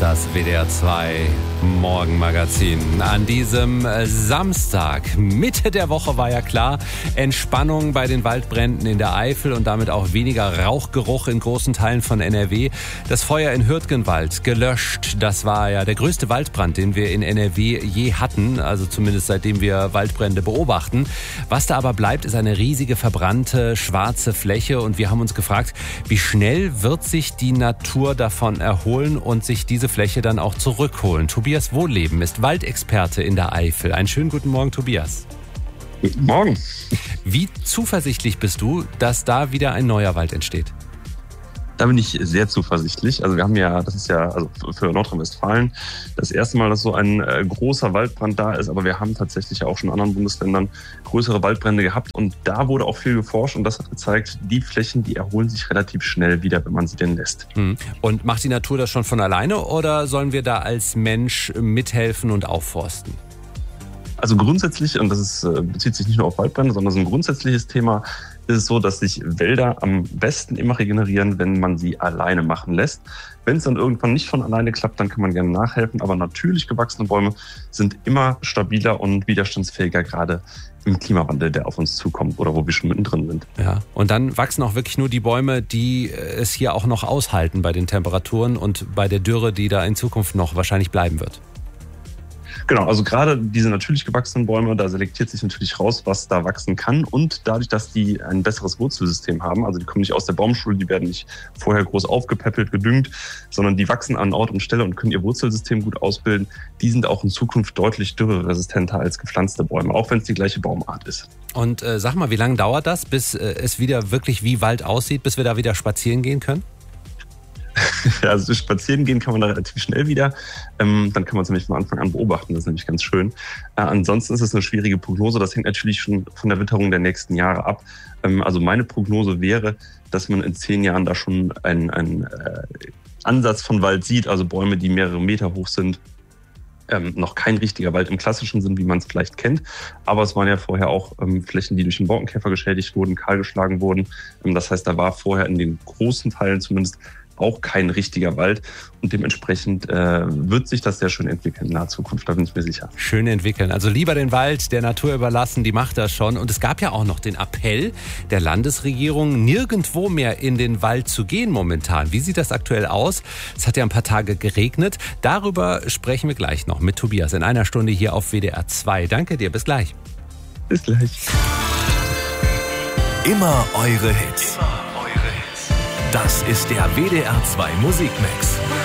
das WDR 2 Morgenmagazin. An diesem Samstag, Mitte der Woche war ja klar, Entspannung bei den Waldbränden in der Eifel und damit auch weniger Rauchgeruch in großen Teilen von NRW. Das Feuer in Hürtgenwald gelöscht. Das war ja der größte Waldbrand, den wir in NRW je hatten, also zumindest seitdem wir Waldbrände beobachten. Was da aber bleibt, ist eine riesige verbrannte schwarze Fläche und wir haben uns gefragt, wie schnell wird sich die Natur davon erholen und sich diese Fläche dann auch zurückholen. Tobias Wohlleben ist Waldexperte in der Eifel. Einen schönen guten Morgen, Tobias. Guten Morgen. Wie zuversichtlich bist du, dass da wieder ein neuer Wald entsteht? Da bin ich sehr zuversichtlich. Also wir haben ja, das ist ja also für Nordrhein-Westfalen das erste Mal, dass so ein großer Waldbrand da ist. Aber wir haben tatsächlich auch schon in anderen Bundesländern größere Waldbrände gehabt. Und da wurde auch viel geforscht und das hat gezeigt, die Flächen, die erholen sich relativ schnell wieder, wenn man sie denn lässt. Und macht die Natur das schon von alleine oder sollen wir da als Mensch mithelfen und aufforsten? Also grundsätzlich, und bezieht sich nicht nur auf Waldbrände, sondern so ein grundsätzliches Thema, ist es so, dass sich Wälder am besten immer regenerieren, wenn man sie alleine machen lässt. Wenn es dann irgendwann nicht von alleine klappt, dann kann man gerne nachhelfen. Aber natürlich gewachsene Bäume sind immer stabiler und widerstandsfähiger, gerade im Klimawandel, der auf uns zukommt oder wo wir schon mittendrin sind. Ja, und dann wachsen auch wirklich nur die Bäume, die es hier auch noch aushalten bei den Temperaturen und bei der Dürre, die da in Zukunft noch wahrscheinlich bleiben wird. Genau, also gerade diese natürlich gewachsenen Bäume, da selektiert sich natürlich raus, was da wachsen kann. Und dadurch, dass die ein besseres Wurzelsystem haben, also die kommen nicht aus der Baumschule, die werden nicht vorher groß aufgepäppelt, gedüngt, sondern die wachsen an Ort und Stelle und können ihr Wurzelsystem gut ausbilden. Die sind auch in Zukunft deutlich dürreresistenter als gepflanzte Bäume, auch wenn es die gleiche Baumart ist. Und sag mal, wie lange dauert das, bis es wieder wirklich wie Wald aussieht, bis wir da wieder spazieren gehen können? Ja, also spazieren gehen kann man da relativ schnell wieder. Dann kann man es nämlich von Anfang an beobachten. Das ist nämlich ganz schön. Ansonsten ist es eine schwierige Prognose. Das hängt natürlich schon von der Witterung der nächsten Jahre ab. Also meine Prognose wäre, dass man in 10 Jahren da schon einen Ansatz von Wald sieht. Also Bäume, die mehrere Meter hoch sind. Noch kein richtiger Wald im klassischen Sinn, wie man es vielleicht kennt. Aber es waren ja vorher auch Flächen, die durch den Borkenkäfer geschädigt wurden, kahlgeschlagen wurden. Das heißt, da war vorher in den großen Teilen zumindest auch kein richtiger Wald und dementsprechend wird sich das sehr schön entwickeln in naher Zukunft, da bin ich mir sicher. Schön entwickeln, also lieber den Wald der Natur überlassen, die macht das schon. Und es gab ja auch noch den Appell der Landesregierung, nirgendwo mehr in den Wald zu gehen momentan. Wie sieht das aktuell aus? Es hat ja ein paar Tage geregnet. Darüber sprechen wir gleich noch mit Tobias in einer Stunde hier auf WDR 2. Danke dir, bis gleich. Bis gleich. Immer eure Hits. Das ist der WDR 2 Musikmix.